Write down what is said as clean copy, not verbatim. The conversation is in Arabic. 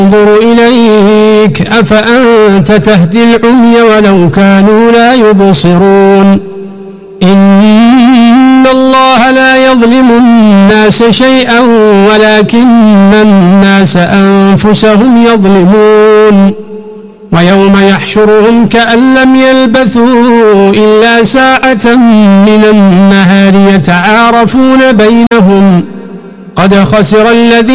ينظر إليك أفأنت تهدي العمي ولو كانوا لا يبصرون إن الله لا يظلم الناس شيئا ولكن الناس أنفسهم يظلمون ويوم يحشرهم كأن لم يلبثوا إلا ساعة من النهار يتعارفون بينهم قد خسر الذين